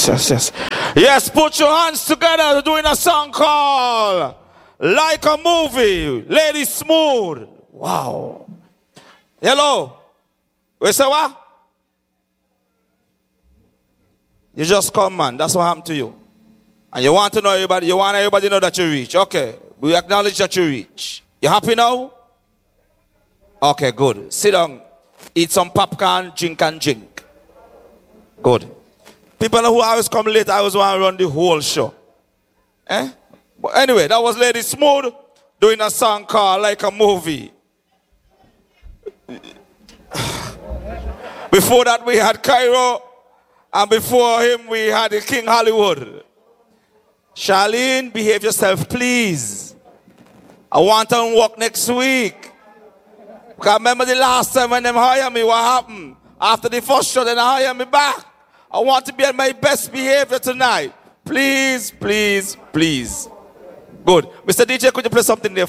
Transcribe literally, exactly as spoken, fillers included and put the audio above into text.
Yes, yes, yes. Yes, put your hands together. We're doing a song called Like a Movie. Lady Smooth. Wow. Hello. We say what? You just come, man. That's what happened to you. And you want to know everybody, you want everybody to know that you reach. Okay. We acknowledge that you reach. You happy now? Okay, good. Sit down. Eat some popcorn, drink and drink. Good. People who always come late, I always want to run the whole show. Eh? But anyway, that was Lady Smooth doing a song called Like a Movie. Before that, we had Cairo. And before him, we had the King Hollywood. Charlene, behave yourself, please. I want to work next week. Because remember the last time when them hired me, what happened? After the first show, then they hired me back. I want to be at my best behavior tonight. Please, please, please. Good. Mister D J, could you play something there?